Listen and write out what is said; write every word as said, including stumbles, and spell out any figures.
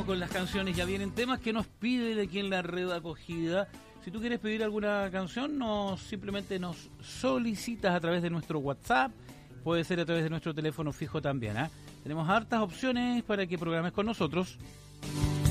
vamos con las canciones. Ya vienen temas que nos piden aquí en la red acogida. Si tú quieres pedir alguna canción, no simplemente nos solicitas a través de nuestro WhatsApp. Puede ser a través de nuestro teléfono fijo también, ¿eh? Tenemos hartas opciones para que programes con nosotros.